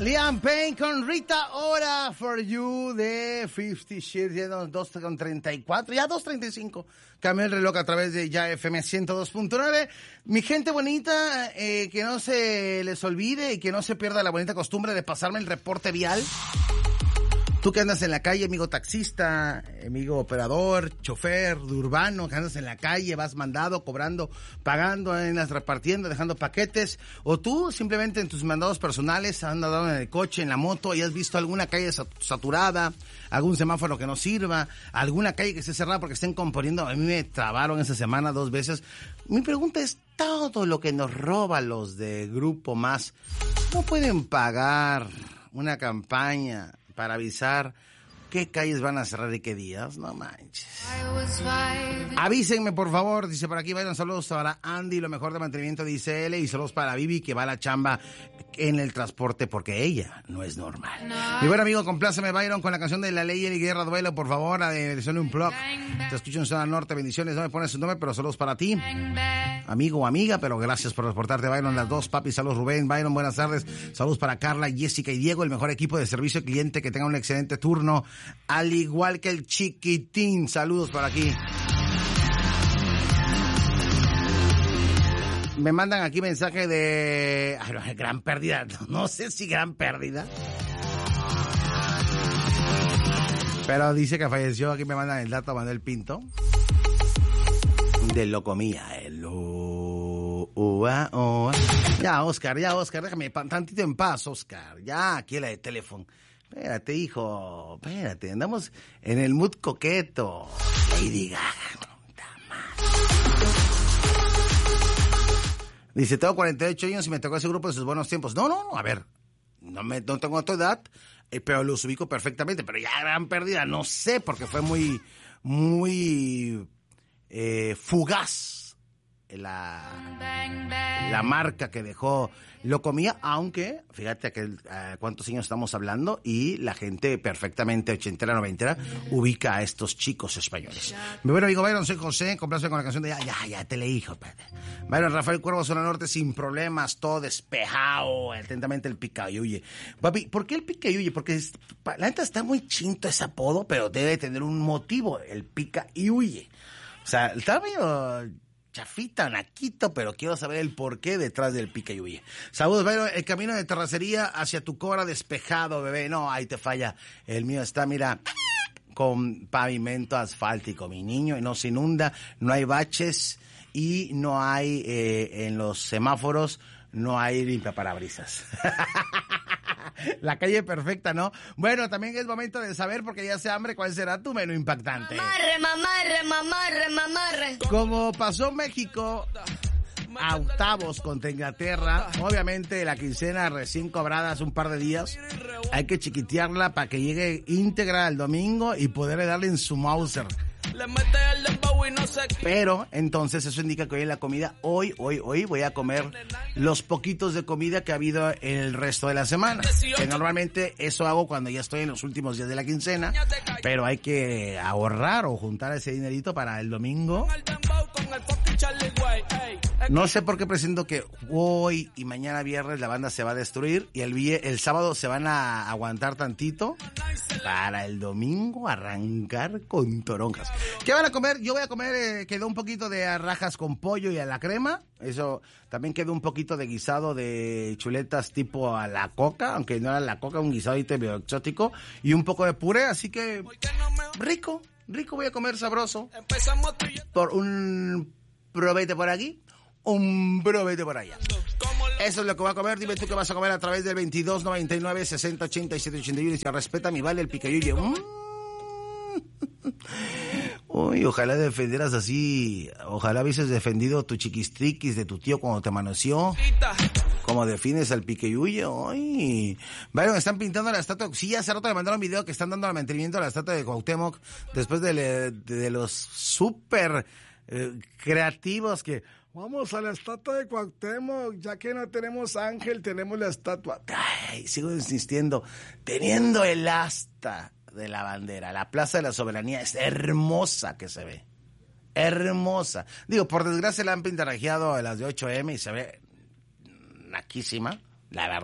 Liam Payne con Rita Ora for You de 50 Shades, ya 2:34, ya 2:35. Cambió el reloj a través de ya FM 102.9. Mi gente bonita, que no se les olvide y que no se pierda la bonita costumbre de pasarme el reporte vial. Tú que andas en la calle, amigo taxista, amigo operador, chofer de urbano, que andas en la calle, vas mandado, cobrando, pagando, andas repartiendo, dejando paquetes, o tú simplemente en tus mandados personales, andas andando en el coche, en la moto, y has visto alguna calle saturada, algún semáforo que no sirva, alguna calle que esté cerrada porque estén componiendo. A mí me trabaron esa semana 2 veces. Mi pregunta es, todo lo que nos roba los de Grupo Más, ¿no pueden pagar una campaña para avisar qué calles van a cerrar y qué días? No manches. Avísenme, por favor. Dice por aquí, vayan saludos para Andy, lo mejor de mantenimiento, dice él, y saludos para Vivi, que va a la chamba en el transporte porque ella no es normal. Mi buen amigo, compláceme, Byron, con la canción de La Ley y Guerra Duelo, por favor, la de versión Unplug. Te escucho en Zona Norte, bendiciones, no me pones su nombre, pero saludos para ti, amigo o amiga, pero gracias por reportarte, Byron, las dos, papi, saludos, Rubén, Byron, buenas tardes, saludos para Carla, Jessica y Diego, el mejor equipo de servicio al cliente, que tenga un excelente turno, al igual que el chiquitín, saludos por aquí. Me mandan aquí mensaje de... gran pérdida, no sé si gran pérdida, pero dice que falleció. Aquí me mandan el dato, Manuel Pinto, de Locomía. Ya, Oscar, déjame tantito en paz, Oscar. Ya, aquí la de teléfono. Espérate, hijo, espérate, andamos en el mood coqueto. Lady Gaga, dice, tengo 48 años y me tocó ese grupo de sus buenos tiempos. No, a ver, no tengo tu edad, pero los ubico perfectamente, pero ya gran pérdida, no sé, porque fue muy fugaz la marca que dejó Locomía, aunque fíjate cuántos años estamos hablando, y la gente perfectamente ochentera, noventera ubica a estos chicos españoles. Mi buen amigo Byron, soy José, complace con la canción de ya te leí, hijo. Byron, Rafael Cuervo, Zona Norte, sin problemas, todo despejado, atentamente el Pica y Huye. Papi, ¿por qué el Pica y Huye? Porque la neta está muy chinto ese apodo, pero debe tener un motivo, el Pica y Huye. O sea, está medio chafita, naquito, pero quiero saber el porqué detrás del Pica y Huye. Saludos, Byron, el camino de terracería hacia tu Cora despejado, bebé. No, ahí te falla. El mío está, mira, con pavimento asfáltico, mi niño, y no se inunda, no hay baches y no hay, en los semáforos, no hay limpiaparabrisas. La calle perfecta, ¿no? Bueno, también es momento de saber, porque ya sé hambre, cuál será tu menú impactante. Mamarre. Como pasó México a octavos contra Inglaterra, obviamente la quincena recién cobrada hace un par de días, hay que chiquitearla para que llegue íntegra el domingo y poderle darle en su Mauser. Pero entonces eso indica que hoy en la comida, hoy voy a comer los poquitos de comida que ha habido en el resto de la semana, que normalmente eso hago cuando ya estoy en los últimos días de la quincena, pero hay que ahorrar o juntar ese dinerito para el domingo. No sé por qué presiento que hoy y mañana viernes la banda se va a destruir y el sábado se van a aguantar tantito para el domingo arrancar con toronjas. ¿Qué van a comer? Yo voy a comer, quedó un poquito de rajas con pollo y a la crema. Eso, también quedó un poquito de guisado de chuletas tipo a la coca, aunque no era la coca, un guisadito medio exótico, y un poco de puré, así que rico voy a comer, sabroso. Por un probete por aquí, un probete por allá. Eso es lo que voy a comer. Dime tú qué vas a comer a través del 2299 60 87 81. Y si respeta mi vale el Picayuye. Uy, ojalá defendieras así. Ojalá hubieses defendido tu chiquistriquis de tu tío cuando te manoseó. Como defines al Picayuye. Uy. Bueno, están pintando la estatua. Sí, hace rato le mandaron un video que están dando el mantenimiento a la estatua de Cuauhtémoc. Después de los súper creativos que... Vamos a la estatua de Cuauhtémoc, ya que no tenemos ángel, tenemos la estatua. Ay, sigo insistiendo, teniendo el asta de la bandera, la Plaza de la Soberanía es hermosa que se ve, hermosa. Digo, por desgracia la han pintarrajeado a las de 8M y se ve naquísima, la verdad.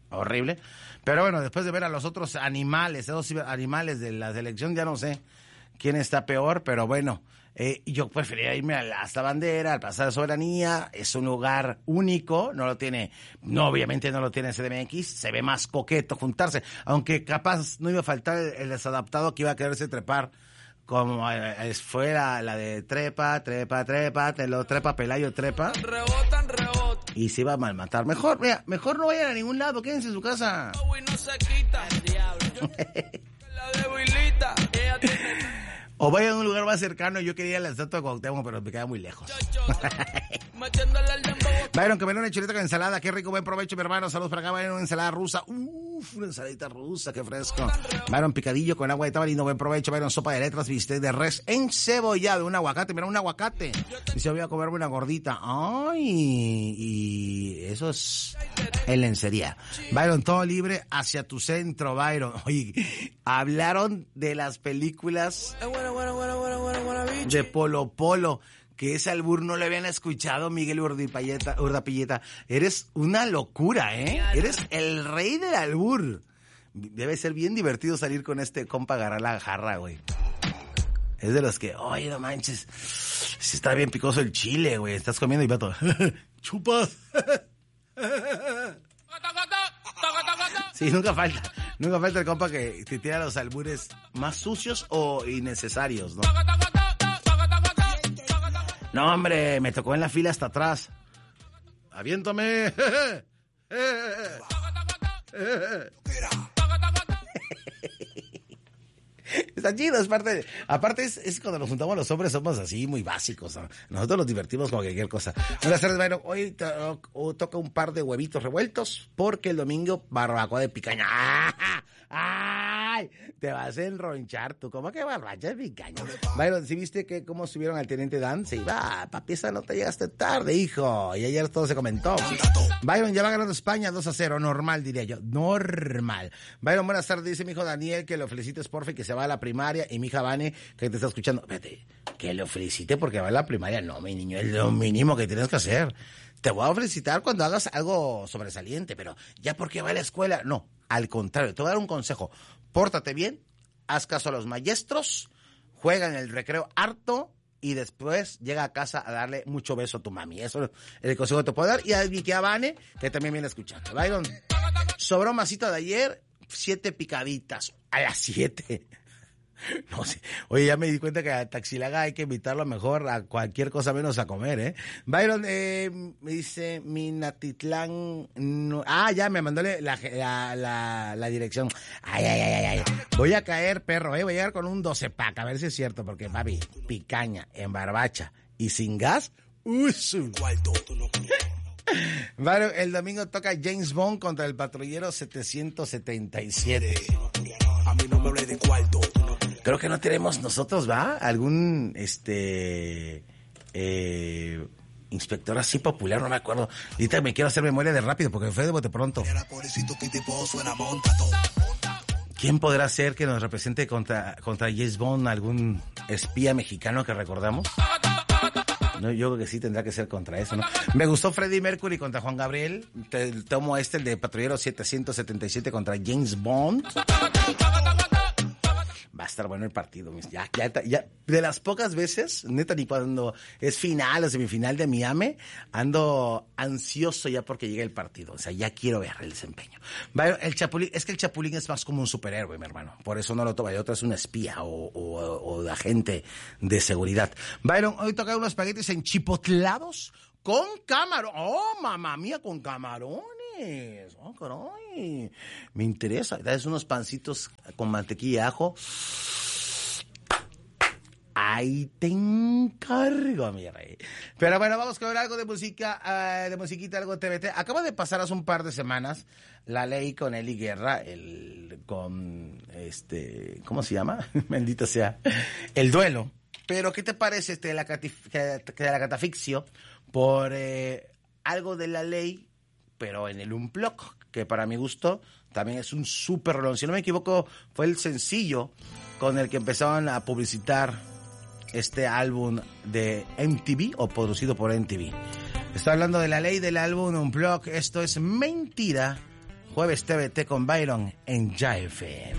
horrible. Pero bueno, después de ver a los otros animales, esos animales de la selección, ya no sé quién está peor, pero bueno, yo preferiría irme a la Bandera, al Plaza de Soberanía. Es un lugar único, obviamente no lo tiene CDMX, se ve más coqueto juntarse, aunque capaz no iba a faltar el desadaptado que iba a quererse trepar, como fue la de trepa, te lo trepa, Pelayo trepa. Rebotan. Y se iba a malmatar. Mejor no vayan a ningún lado, quédense en su casa. No se quita. La debilita. O vayan a un lugar más cercano. Yo quería ir a la estatua de Cuauhtémoc, pero me queda muy lejos. Byron, que me una chuleta con ensalada. Qué rico, buen provecho, mi hermano. Saludos para acá. Byron, una ensalada rusa. Una ensaladita rusa, qué fresco. Byron, picadillo con agua de tamarindo. Buen provecho. Byron, sopa de letras, bistec de res encebollado. Un aguacate, mira, un aguacate. Y se voy a comerme una gordita. Ay, y eso es en lencería. Byron, todo libre hacia tu centro, Byron. Oye, hablaron de las películas de Polo Polo, que ese albur no le habían escuchado, Miguel Urdapilleta. Eres una locura, ¿eh? Eres el rey del albur. Debe ser bien divertido salir con este compa, agarrar la jarra, güey. Es de los que, oye, no manches, si está bien picoso el chile, güey. Estás comiendo y vato, chupas. Sí, nunca falta el compa que te tira los albures más sucios o innecesarios, ¿no? No, hombre, me tocó en la fila hasta atrás. Aviéntame. Está chido, es parte. Aparte es cuando nos juntamos los hombres somos así muy básicos, ¿no? Nosotros nos divertimos con cualquier cosa. Buenas tardes, Byron. Hoy toca un par de huevitos revueltos porque el domingo barbacoa de picaña. ¡Ay! Te vas a enronchar tú. ¿Cómo que barbacoa de picaña? Byron, ¿sí viste que cómo subieron al teniente Dan? Se iba, papi, esa no te llegaste tarde, hijo. Y ayer todo se comentó. Byron, ya va ganando España 2-0. Normal, diría yo. Normal. Byron, buenas tardes. Dice mi hijo Daniel que lo felicites, porfa, y que se va a la primaria. Y mi hija Vane, que te está escuchando. Vete, que lo felicite porque va a la primaria. No, mi niño, es lo mínimo que tienes que hacer. Te voy a felicitar cuando hagas algo sobresaliente, pero ya porque va a la escuela, no. Al contrario, te voy a dar un consejo. Pórtate bien, haz caso a los maestros, juega en el recreo harto y después llega a casa a darle mucho beso a tu mami. Eso es el consejo que te puedo dar. Y a Vicky Abane, que también viene escuchando. Byron, sobró masita de ayer, 7 picaditas a las 7. No sé. Oye, ya me di cuenta que a Taxilaga hay que invitarlo mejor a cualquier cosa menos a comer, ¿eh? Byron, me dice Minatitlán. No, ya me mandó la dirección. Ay. Voy a caer, perro, Voy a llegar con un 12-pack, a ver si es cierto, porque, papi, picaña en barbacha y sin gas. Byron, el domingo toca James Bond contra el patrullero 777. A mí no me hablé de cuarto. Creo que no tenemos nosotros, ¿va? Algún, inspector así popular, no me acuerdo. Ahorita me quiero hacer memoria de rápido porque fue de bote pronto. ¿Quién podrá ser que nos represente contra James Bond, algún espía mexicano que recordamos? No, yo creo que sí tendrá que ser contra eso, ¿no? Me gustó Freddie Mercury contra Juan Gabriel. Tomo el de Patrullero 777 contra James Bond. Va a estar bueno el partido. Ya. De las pocas veces, neta, ni cuando es final o semifinal de Miami, ando ansioso ya porque llegue el partido. O sea, ya quiero ver el desempeño. El Chapulín, es que el Chapulín es más como un superhéroe, mi hermano. Por eso no lo toma. El otro es un espía o agente de seguridad. Byron, hoy toca unos espaguetis enchipotlados con camarón. Oh, mamá mía, con camarones. Oh, caray. Me interesa. Das unos pancitos con mantequilla y ajo. Ahí te encargo, mi rey. Pero bueno, vamos con algo de música, de musiquita, algo de TVT. Acaba de pasar hace un par de semanas la ley con Eli Guerra, ¿cómo se llama? Bendito sea. El duelo. Pero, ¿qué te parece de la catafixio por algo de la ley, pero en el Unplugged, que para mi gusto también es un súper rolón? Si no me equivoco, fue el sencillo con el que empezaron a publicitar este álbum de MTV o producido por MTV. Estoy hablando de la ley del álbum Unplugged. Esto es Mentira Jueves TBT con Byron en Ya FM.